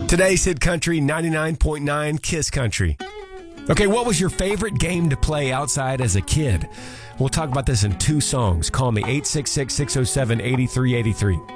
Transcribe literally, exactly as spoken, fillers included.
Today's Hit Country, ninety-nine point nine Kiss Country. Okay, what was your favorite game to play outside as a kid? We'll talk about this in two songs. Call me, eight six six, six oh seven, eight three eight three.